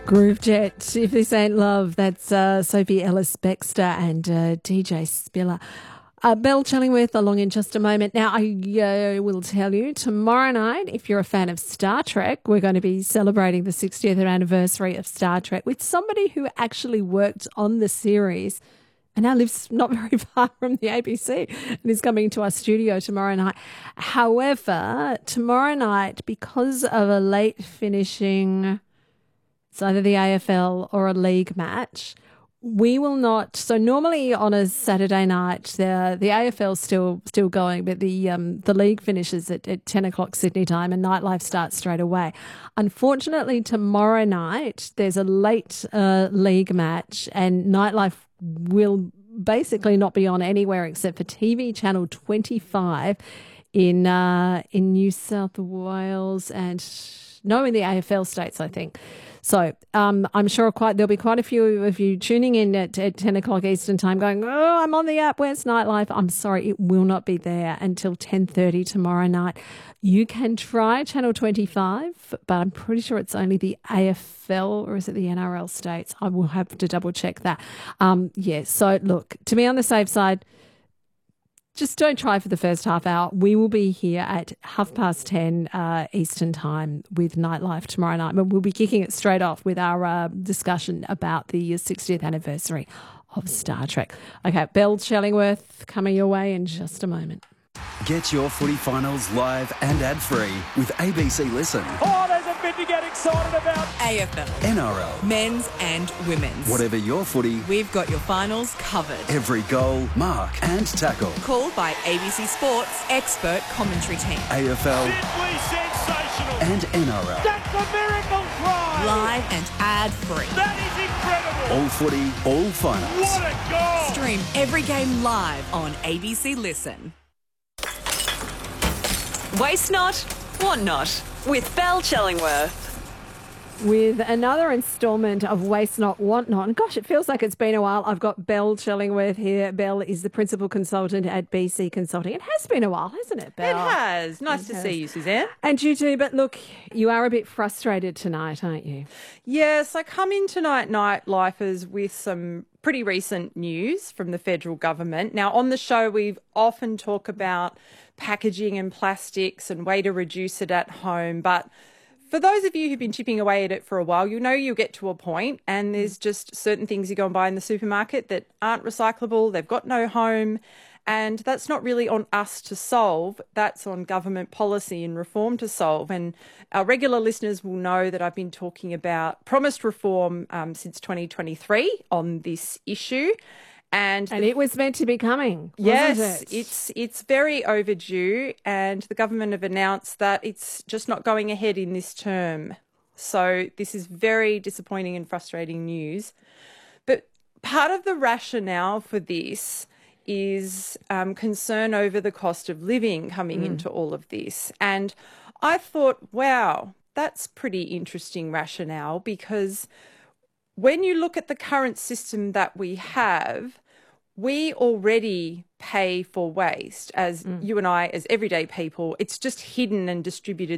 Groove Jet, If This Ain't Love, that's Sophie Ellis-Bextor and DJ Spiller. Belle Chillingworth along in just a moment. Now, I will tell you, tomorrow night, if you're a fan of Star Trek, we're going to be celebrating the 60th anniversary of Star Trek with somebody who actually worked on the series and now lives not very far from the ABC and is coming to our studio tomorrow night. However, tomorrow night, because of a late finishing, it's either the AFL or a league match, we will not. So normally on a Saturday night, the AFL's still going, but the league finishes at 10 o'clock Sydney time and nightlife starts straight away. Unfortunately, tomorrow night there's a late league match and nightlife will basically not be on anywhere except for TV channel 25 in New South Wales and in the AFL states, I think. So I'm sure there'll be quite a few of you tuning in at 10 o'clock Eastern time going, oh, I'm on the app, where's Nightlife? I'm sorry, it will not be there until 10:30 tomorrow night. You can try Channel 25, but I'm pretty sure it's only the AFL or is it the NRL states? I will have to double check that. So look, to be on the safe side, just don't try for the first half hour. We will be here at 10:30 Eastern time with Nightlife tomorrow night. But we'll be kicking it straight off with our discussion about the 60th anniversary of Star Trek. Okay, Belle Chillingworth coming your way in just a moment. Get your footy finals live and ad-free with ABC Listen. Oh, there's a bit to get excited about. AFL. NRL. Men's and women's. Whatever your footy, We've got your finals covered. every goal, mark and tackle. Called by ABC Sports expert commentary team. AFL Simply sensational. and NRL. That's a miracle try. Live and ad-free. That is incredible. All footy, all finals. What a goal. Stream every game live on ABC Listen. Waste not, want not, with Belle Chillingworth. With another instalment of Waste Not, Want Not. And gosh, it feels like it's been a while. I've got Belle Chillingworth here. Belle is the principal consultant at BC Consulting. It has been a while, hasn't it, Belle? It has. Nice to see you, Suzanne. And you too. But look, you are a bit frustrated tonight, aren't you? Yes, I come in tonight, Nightlifers, with some pretty recent news from the federal government. Now, on the show, we often talk about packaging and plastics and way to reduce it at home. But for those of you who've been chipping away at it for a while, you'll get to a point and there's just certain things you go and buy in the supermarket that aren't recyclable. They've got no home. And that's not really on us to solve. That's on government policy and reform to solve. And our regular listeners will know that I've been talking about promised reform since 2023 on this issue. And it was meant to be coming, yes, wasn't it? it's very overdue, and the government have announced that it's just not going ahead in this term. So this is very disappointing and frustrating news. But part of the rationale for this is concern over the cost of living coming into all of this. And I thought, wow, that's pretty interesting rationale, because when you look at the current system that we have, we already pay for waste as you and I, as everyday people. It's just hidden and distributed